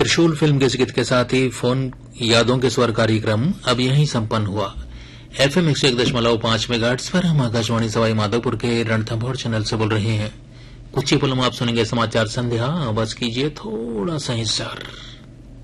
त्रिशूल फिल्म के इस गीत के साथ ही फोन यादों के स्वर कार्यक्रम अब यहीं संपन्न हुआ। FM 101.5 मेगाहर्ट्ज पर हम आकाशवाणी सवाई माधोपुर के रणथंभौर चैनल से बोल रहे हैं। कुछ ही पलों में आप सुनेंगे समाचार संध्या। बस कीजिए थोड़ा सा इंतजार।